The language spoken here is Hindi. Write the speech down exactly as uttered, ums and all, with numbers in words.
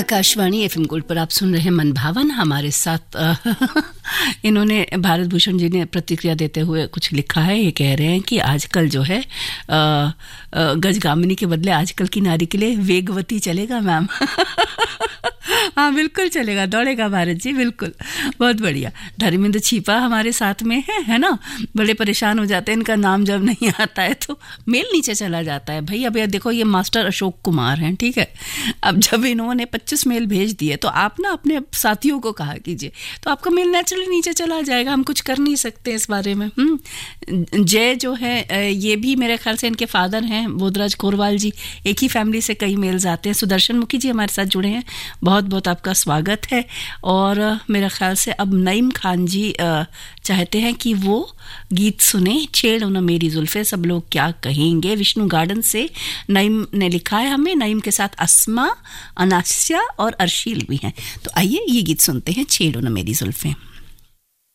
आकाशवाणी एफएम गोल्ड पर आप सुन रहे हैं मन भावन। हमारे साथ इन्होंने भारत भूषण जी ने प्रतिक्रिया देते हुए कुछ लिखा है। ये कह रहे हैं कि आजकल जो है गजगामिनी के बदले आजकल की नारी के लिए वेगवती चलेगा मैम। हाँ बिल्कुल चलेगा, दौड़ेगा भारत जी, बिल्कुल। बहुत बढ़िया। धर्मेंद्र छीपा हमारे साथ में है है ना। बड़े परेशान हो जाते हैं, इनका नाम जब नहीं आता है तो मेल नीचे चला जाता है। भाई अब देखो ये मास्टर अशोक कुमार हैं, ठीक है। अब जब इन्होंने पच्चीस मेल भेज दिए तो आप ना अपने साथियों को कहा कीजिए, तो आपका मेल नेचुरली नीचे चला जाएगा। हम कुछ कर नहीं सकते इस बारे में। जय जो है ये भी मेरे ख्याल से इनके फादर हैं बोधराज कोरवाल जी। एक ही फैमिली से कई मेल्स आते हैं। सुदर्शन मुखी जी हमारे साथ जुड़े हैं, बहुत बहुत आपका स्वागत है। और मेरा ख्याल से अब नईम खान जी चाहते हैं कि वो गीत सुने, छेड़ न मेरी जुल्फे सब लोग क्या कहेंगे। विष्णु गार्डन से नईम ने लिखा है हमें। नईम के साथ अस्मा, अनास्या और अर्शील भी हैं। तो आइए ये गीत सुनते हैं, छेड़ न मेरी जुल्फे।